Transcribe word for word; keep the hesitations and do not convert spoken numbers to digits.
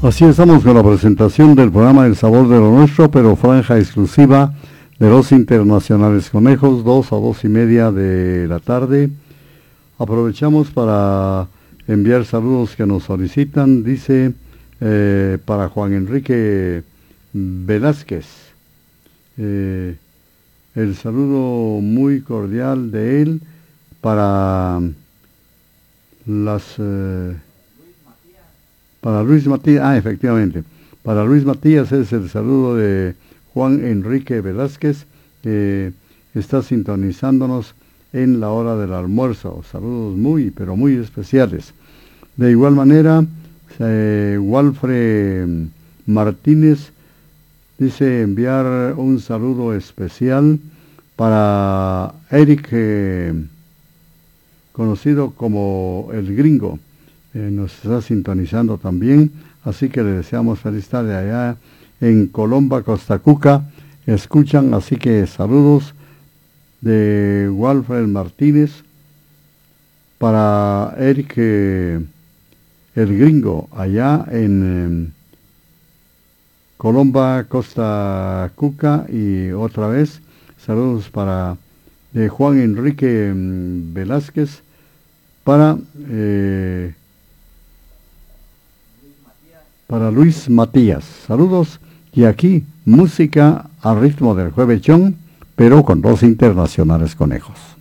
Así estamos con la presentación del programa El Sabor de lo Nuestro, pero franja exclusiva de los internacionales conejos, dos a dos y media de la tarde. Aprovechamos para enviar saludos que nos solicitan. Dice eh, para Juan Enrique Velázquez, eh, el saludo muy cordial de él para las... Eh, para Luis Matías, ah, efectivamente, para Luis Matías es el saludo de Juan Enrique Velázquez, que está sintonizándonos en la hora del almuerzo. Saludos muy, pero muy especiales. De igual manera, eh, Walfred Martínez dice enviar un saludo especial para Eric, eh, conocido como el Gringo. Eh, nos está sintonizando también, así que le deseamos feliz tarde allá en Colomba, Costa Cuca. Escuchan, así que saludos de Walfred Martínez para Eric, eh, el Gringo, allá en eh, Colomba, Costa Cuca. Y otra vez saludos para de Juan Enrique mm, Velázquez para eh, para Luis Matías. Saludos, y aquí música al ritmo del juevechón, pero con dos internacionales conejos.